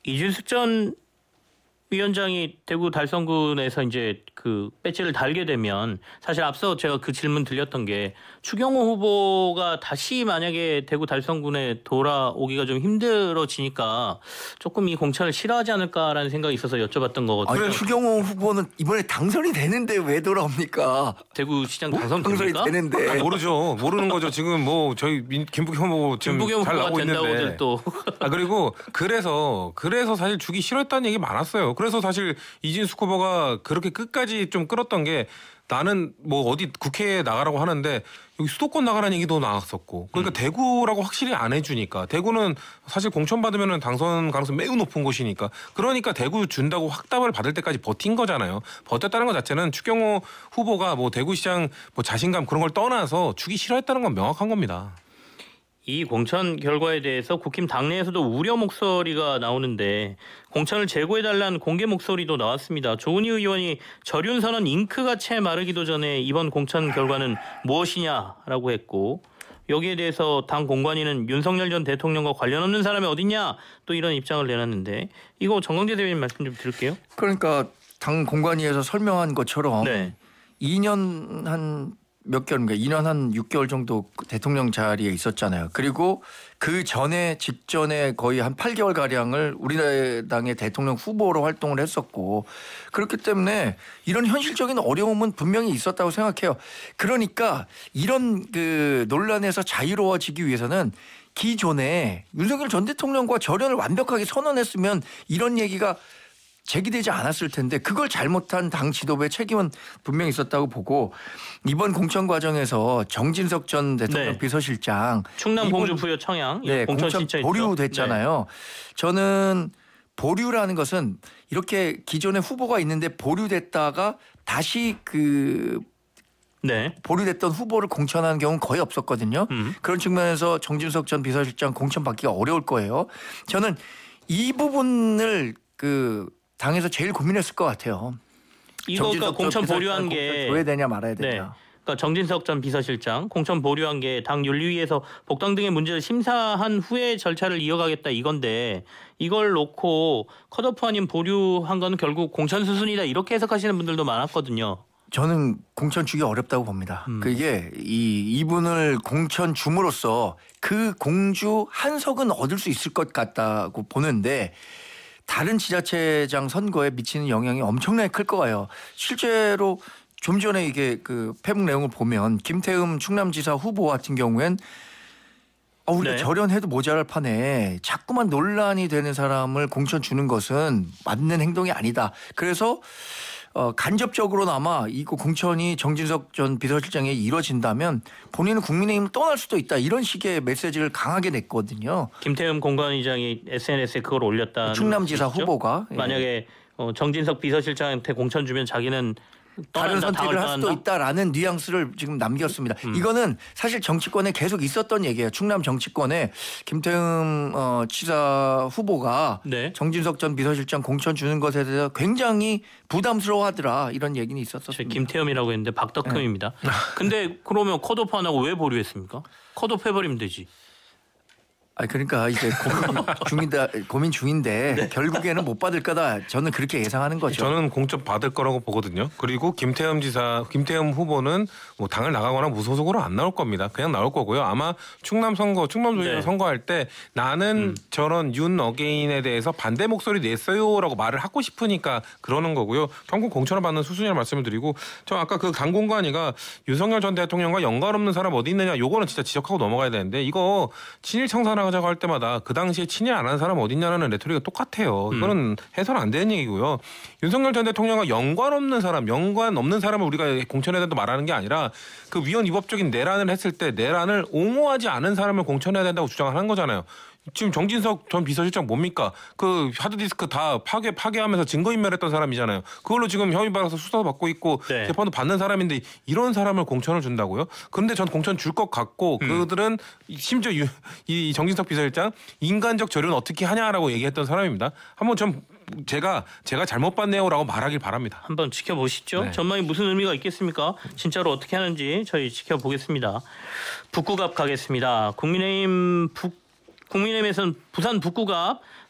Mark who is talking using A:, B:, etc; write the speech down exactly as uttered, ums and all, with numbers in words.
A: 이준석 전 위원장이 대구 달성군에서 이제 그 배지를 달게 되면 사실 앞서 제가 그 질문 드렸던 게 추경호 후보가 다시 만약에 대구 달성군에 돌아오기가 좀 힘들어지니까 조금 이 공천을 싫어하지 않을까라는 생각이 있어서 여쭤봤던 거거든요.
B: 아니, 추경호 후보는 이번에 당선이 되는데 왜 돌아옵니까?
A: 대구시장
B: 뭐,
A: 당선됩니까?
B: 당선이 되는데.
C: 아, 모르죠. 모르는 거죠. 지금 뭐 저희 민- 김부겸 후보 지금
A: 김부겸
C: 잘
A: 후보가
C: 나오고
A: 된다고들
C: 있는데.
A: 또.
C: 아 그리고 그래서 그래서 사실 주기 싫어했다는 얘기 많았어요. 그래서 사실 이진숙 후보가 그렇게 끝까지 좀 끌었던 게 나는 뭐 어디 국회에 나가라고 하는데 여기 수도권 나가라는 얘기도 나왔었고 그러니까
A: 음.
C: 대구라고 확실히 안 해주니까 대구는 사실 공천 받으면 당선 가능성 매우 높은 곳이니까 그러니까 대구 준다고 확답을 받을 때까지 버틴 거잖아요. 버텼다는 것 자체는 추경호 후보가 뭐 대구시장 뭐 자신감 그런 걸 떠나서 주기 싫어했다는 건 명확한 겁니다.
A: 이 공천 결과에 대해서 국힘 당내에서도 우려 목소리가 나오는데 공천을 제고해달라는 공개 목소리도 나왔습니다. 조은희 의원이 절윤선언 잉크가 채 마르기도 전에 이번 공천 결과는 무엇이냐라고 했고 여기에 대해서 당 공관위는 윤석열 전 대통령과 관련 없는 사람이 어딨냐 또 이런 입장을 내놨는데 이거 정광재 대변인 말씀 좀 드릴게요.
B: 그러니까 당 공관위에서 설명한 것처럼
A: 네.
B: 이 년 한 몇 개월인가 이 년 한 육 개월 정도 대통령 자리에 있었잖아요. 그리고 그 전에 직전에 거의 한 팔 개월 가량을 우리당의 대통령 후보로 활동을 했었고 그렇기 때문에 이런 현실적인 어려움은 분명히 있었다고 생각해요. 그러니까 이런 그 논란에서 자유로워지기 위해서는 기존에 윤석열 전 대통령과 절연을 완벽하게 선언했으면 이런 얘기가 제기되지 않았을 텐데 그걸 잘못한 당 지도부의 책임은 분명히 있었다고 보고 이번 공천 과정에서 정진석 전 대통령
A: 네.
B: 비서실장
A: 충남
B: 이번-
A: 공주 부여 청양
B: 네,
A: 공천
B: 공천
A: 신청했죠.
B: 보류됐잖아요. 저는 보류라는 것은 이렇게 기존에 후보가 있는데 보류됐다가 다시 그
A: 네.
B: 보류됐던 후보를 공천하는 경우는 거의 없었거든요.
A: 음.
B: 그런 측면에서 정진석 전 비서실장 공천받기가 어려울 거예요. 저는 이 부분을 그 당에서 제일 고민했을 것 같아요.
A: 이거 그러니까
B: 정진석
A: 공천
B: 전
A: 보류한
B: 비서실장
A: 게
B: 공천 줘야 되냐 말아야
A: 네.
B: 되냐.
A: 그러니까 정진석 전 비서실장 공천 보류한 게 당 윤리위에서 복당 등의 문제를 심사한 후에 절차를 이어가겠다 이건데 이걸 놓고 컷오프 아닌 보류한 건 결국 공천 수순이다 이렇게 해석하시는 분들도 많았거든요.
B: 저는 공천 주기 어렵다고 봅니다.
A: 음.
B: 그게 이 이분을 공천 줌으로써 그 공주 한석은 얻을 수 있을 것 같다고 보는데 다른 지자체장 선거에 미치는 영향이 엄청나게 클 거예요. 실제로 좀 전에 이게 그 페북 내용을 보면 김태흠 충남지사 후보 같은 경우엔 어, 우리가
A: 네.
B: 절연해도 모자랄 판에 자꾸만 논란이 되는 사람을 공천 주는 것은 맞는 행동이 아니다. 그래서 어, 간접적으로나마 이거 공천이 정진석 전 비서실장에 이뤄진다면 본인은 국민의힘을 떠날 수도 있다. 이런 식의 메시지를 강하게 냈거든요.
A: 김태흠 공관위장이 에스엔에스에 그걸 올렸다.
B: 충남지사 후보가. 예.
A: 만약에 어, 정진석 비서실장한테 공천 주면 자기는
B: 다른
A: 떠난다,
B: 선택을
A: 당을
B: 할 수도
A: 떠난다?
B: 있다라는 뉘앙스를 지금 남겼습니다.
A: 음.
B: 이거는 사실 정치권에 계속 있었던 얘기예요. 충남 정치권에 김태흠 어, 지사 후보가
A: 네.
B: 정진석 전 비서실장 공천 주는 것에 대해서 굉장히 부담스러워하더라 이런 얘기는
A: 저
B: 있었었습니다.
A: 김태흠이라고 했는데 박덕흠입니다.
B: 네.
A: 근데 그러면 컷오프 안 하고 왜 보류했습니까? 컷오프 해버리면 되지.
B: 아 그러니까 이제 고민 중이다 고민 중인데
A: 네.
B: 결국에는 못 받을 거다. 저는 그렇게 예상하는 거죠.
C: 저는 공천 받을 거라고 보거든요. 그리고 김태흠 지사, 김태흠 후보는 뭐 당을 나가거나 무소속으로 안 나올 겁니다. 그냥 나올 거고요. 아마 충남 선거, 충남 도지사
A: 네.
C: 선거할 때 나는
A: 음.
C: 저런 윤 어게인에 대해서 반대 목소리 냈어요라고 말을 하고 싶으니까 그러는 거고요. 평균 공천을 받는 수순이라는 말씀을 드리고 저 아까 그 당공관위가 윤석열 전 대통령과 연관 없는 사람 어디 있느냐 요거는 진짜 지적하고 넘어가야 되는데 이거 친일 청산하자고 할 때마다 그 당시에 친일 안 하는 사람 어딨냐는 레토릭이 똑같아요. 이거는 해서는 안 되는 얘기고요. 윤석열 전 대통령과 연관 없는 사람, 연관 없는 사람을 우리가 공천해야 된다고 말하는 게 아니라 그 위헌 위법적인 내란을 했을 때 내란을 옹호하지 않은 사람을 공천해야 된다고 주장하는 거잖아요. 지금 정진석 전 비서실장 뭡니까? 그 하드디스크 다 파괴 파괴하면서 증거인멸했던 사람이잖아요. 그걸로 지금 혐의 받아서 수사도 받고 있고
A: 네.
C: 재판도 받는 사람인데 이런 사람을 공천을 준다고요? 그런데 전 공천 줄 것 같고
A: 음.
C: 그들은 심지어 유, 이 정진석 비서실장 인간적 절유는 어떻게 하냐라고 얘기했던 사람입니다. 한번 좀 제가 제가 잘못 봤네요라고 말하길 바랍니다.
A: 한번 지켜보시죠.
C: 네.
A: 전망이 무슨 의미가 있겠습니까? 진짜로 어떻게 하는지 저희 지켜보겠습니다. 북구갑 가겠습니다. 국민의힘 북 국민의힘에서는 부산 북구갑